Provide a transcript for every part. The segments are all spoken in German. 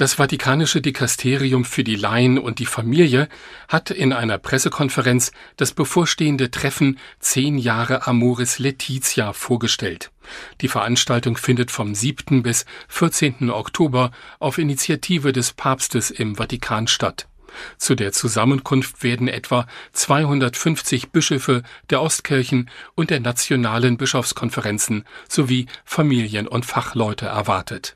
Das Vatikanische Dikasterium für die Laien und die Familie hat in einer Pressekonferenz das bevorstehende Treffen 10 Jahre Amoris Laetitia vorgestellt. Die Veranstaltung findet vom 7. bis 14. Oktober auf Initiative des Papstes im Vatikan statt. Zu der Zusammenkunft werden etwa 250 Bischöfe der Ostkirchen und der nationalen Bischofskonferenzen sowie Familien- und Fachleute erwartet.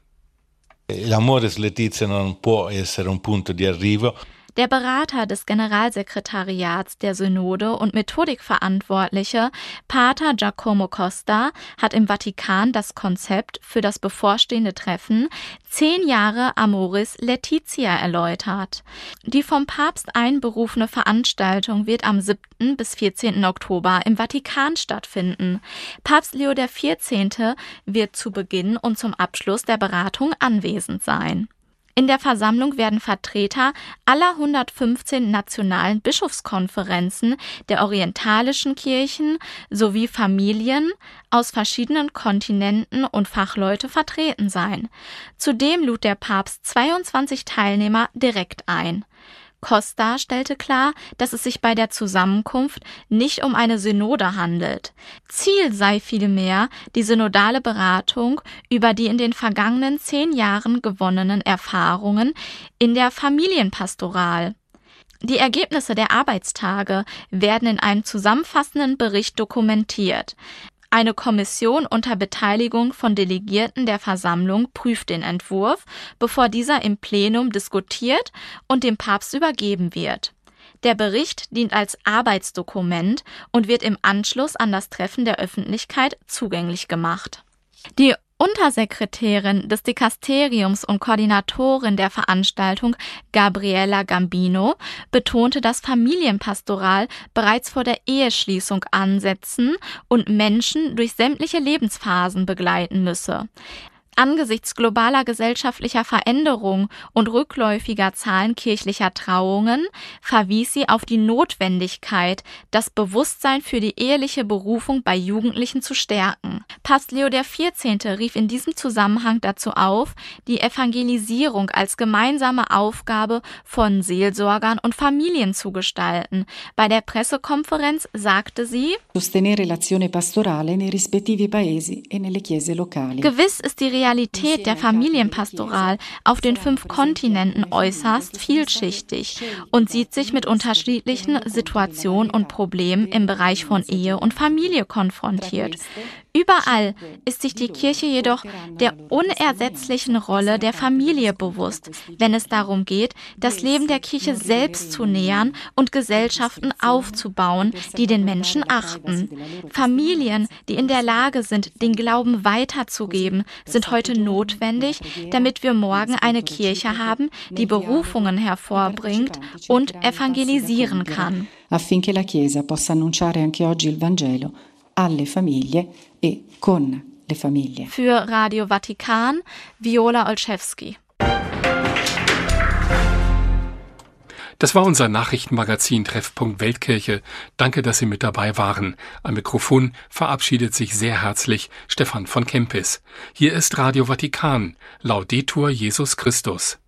L'Amoris Laetitia non può essere un punto di arrivo. Der Berater des Generalsekretariats der Synode und Methodikverantwortliche, Pater Giacomo Costa, hat im Vatikan das Konzept für das bevorstehende Treffen 10 Jahre Amoris Laetitia erläutert. Die vom Papst einberufene Veranstaltung wird am 7. bis 14. Oktober im Vatikan stattfinden. Papst Leo XIV. Wird zu Beginn und zum Abschluss der Beratung anwesend sein. In der Versammlung werden Vertreter aller 115 nationalen Bischofskonferenzen der orientalischen Kirchen sowie Familien aus verschiedenen Kontinenten und Fachleute vertreten sein. Zudem lud der Papst 22 Teilnehmer direkt ein. Costa stellte klar, dass es sich bei der Zusammenkunft nicht um eine Synode handelt. Ziel sei vielmehr die synodale Beratung über die in den vergangenen 10 Jahren gewonnenen Erfahrungen in der Familienpastoral. Die Ergebnisse der Arbeitstage werden in einem zusammenfassenden Bericht dokumentiert. Eine Kommission unter Beteiligung von Delegierten der Versammlung prüft den Entwurf, bevor dieser im Plenum diskutiert und dem Papst übergeben wird. Der Bericht dient als Arbeitsdokument und wird im Anschluss an das Treffen der Öffentlichkeit zugänglich gemacht. Die Untersekretärin des Dikasteriums und Koordinatorin der Veranstaltung, Gabriella Gambino, betonte, dass Familienpastoral bereits vor der Eheschließung ansetzen und Menschen durch sämtliche Lebensphasen begleiten müsse. Angesichts globaler gesellschaftlicher Veränderungen und rückläufiger Zahlen kirchlicher Trauungen verwies sie auf die Notwendigkeit, das Bewusstsein für die eheliche Berufung bei Jugendlichen zu stärken. Papst Leo XIV. Rief in diesem Zusammenhang dazu auf, die Evangelisierung als gemeinsame Aufgabe von Seelsorgern und Familien zu gestalten. Bei der Pressekonferenz sagte sie: Sostenere l'azione pastorale nei rispettivi paesi e nelle chiese locali. Gewiss ist die Realität der Familienpastoral auf den 5 Kontinenten äußerst vielschichtig und sieht sich mit unterschiedlichen Situationen und Problemen im Bereich von Ehe und Familie konfrontiert. Überall ist sich die Kirche jedoch der unersetzlichen Rolle der Familie bewusst, wenn es darum geht, das Leben der Kirche selbst zu nähern und Gesellschaften aufzubauen, die den Menschen achten. Familien, die in der Lage sind, den Glauben weiterzugeben, sind heute notwendig, damit wir morgen eine Kirche haben, die Berufungen hervorbringt und evangelisieren kann. Affinché la Chiesa possa annunciare anche oggi il Vangelo alle famiglie e con le famiglie. Für Radio Vatikan, Viola Olszewski. Das war unser Nachrichtenmagazin Treffpunkt Weltkirche. Danke, dass Sie mit dabei waren. Am Mikrofon verabschiedet sich sehr herzlich Stefan von Kempis. Hier ist Radio Vatikan. Laudetur Jesus Christus.